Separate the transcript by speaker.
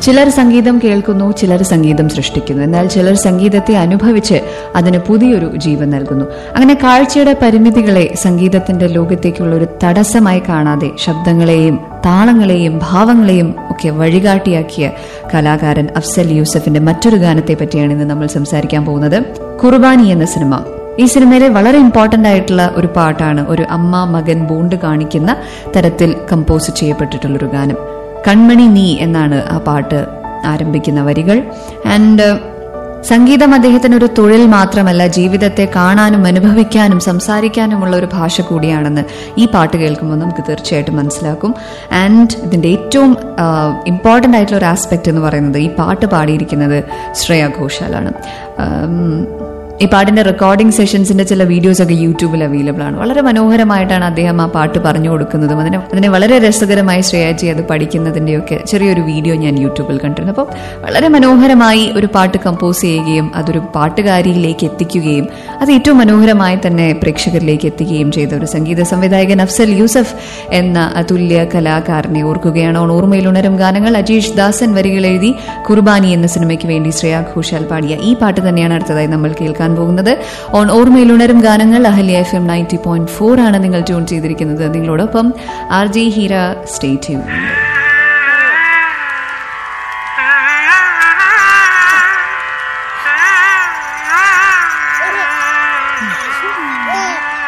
Speaker 1: ചിലർ സംഗീതം കേൾക്കുന്നു, ചിലർ സംഗീതം സൃഷ്ടിക്കുന്നു. എന്നാൽ ചിലർ സംഗീതത്തെ അനുഭവിച്ച് അതിന് പുതിയൊരു ജീവൻ നൽകുന്നു. അങ്ങനെ കാഴ്ചയുടെ പരിമിതികളെ സംഗീതത്തിന്റെ ലോകത്തേക്കുള്ള ഒരു തടസ്സമായി കാണാതെ ശബ്ദങ്ങളെയും താളങ്ങളെയും ഭാവങ്ങളെയും ഒക്കെ വഴികാട്ടിയാക്കിയ കലാകാരൻ അഫ്സൽ യൂസഫിന്റെ മറ്റൊരു ഗാനത്തെ പറ്റിയാണ് ഇന്ന് നമ്മൾ സംസാരിക്കാൻ പോകുന്നത്. കുർബാനി എന്ന സിനിമ. ഈ സിനിമയിലെ വളരെ ഇമ്പോർട്ടന്റ് ആയിട്ടുള്ള ഒരു പാട്ടാണ്, ഒരു അമ്മ മകൻ ബോണ്ട് കാണിക്കുന്ന തരത്തിൽ കമ്പോസ് ചെയ്യപ്പെട്ടിട്ടുള്ളൊരു ഗാനം. കൺമണി നീ എന്നാണ് ആ പാട്ട് ആരംഭിക്കുന്ന വരികൾ. ആൻഡ് സംഗീതം അദ്ദേഹത്തിന് ഒരു തൊഴിൽ മാത്രമല്ല, ജീവിതത്തെ കാണാനും അനുഭവിക്കാനും സംസാരിക്കാനുമുള്ള ഒരു ഭാഷ കൂടിയാണെന്ന് ഈ പാട്ട് കേൾക്കുമ്പോൾ നമുക്ക് തീർച്ചയായിട്ടും മനസ്സിലാക്കും. ആൻഡ് ഇതിന്റെ ഏറ്റവും ഇമ്പോർട്ടന്റ് ആയിട്ടുള്ള ഒരു ആസ്പെക്ട് എന്ന് പറയുന്നത്, ഈ പാട്ട് പാടിയിരിക്കുന്നത് ശ്രേയ ഘോഷാലാണ്. ഈ പാട്ടിന്റെ റെക്കോർഡിംഗ് സെഷൻസിന്റെ ചില വീഡിയോസ് ഒക്കെ യൂട്യൂബിൽ അവൈലബിൾ ആണ്. വളരെ മനോഹരമായിട്ടാണ് അദ്ദേഹം ആ പാട്ട് പറഞ്ഞു കൊടുക്കുന്നതും അതിനെ വളരെ രസകരമായി ശ്രേയാജി അത് പഠിക്കുന്നതിന്റെയൊക്കെ ചെറിയൊരു വീഡിയോ ഞാൻ യൂട്യൂബിൽ കണ്ടിരുന്നു. അപ്പം വളരെ മനോഹരമായി ഒരു പാട്ട് കമ്പോസ് ചെയ്യുകയും അതൊരു പാട്ടുകാരിയിലേക്ക് എത്തിക്കുകയും അത് ഏറ്റവും മനോഹരമായി തന്നെ പ്രേക്ഷകരിലേക്ക് എത്തിക്കുകയും ചെയ്ത ഒരു സംഗീത സംവിധായകൻ അഫ്സൽ യൂസഫ് എന്ന അതുല്യ കലാകാരനെ ഓർക്കുകയാണ് ഓർമ്മയിൽ ഉണരും ഗാനങ്ങൾ. അജീഷ് ദാസൻ വരികൾ എഴുതി കുർബാനി എന്ന സിനിമയ്ക്ക് വേണ്ടി ശ്രേയ ഘോഷാൽ പാടിയ ഈ പാട്ട് തന്നെയാണ് അടുത്തതായി നമ്മൾ കേൾക്കാൻ പോകുന്നത്. ഓർമ്മയിൽ ഉണരും ഗാനങ്ങൾ അഹല്യ FM 90.4 ആണ് നിങ്ങൾ ട്യൂൺ ചെയ്തിരിക്കുന്നത്. നിങ്ങളോടൊപ്പം RJ ഹീര. Stay tuned.